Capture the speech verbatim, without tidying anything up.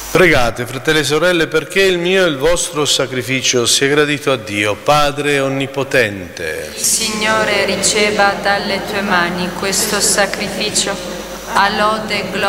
Pregate, fratelli e sorelle, perché il mio e il vostro sacrificio sia gradito a Dio, Padre Onnipotente. Signore, riceva dalle tue mani questo sacrificio a lode e gloria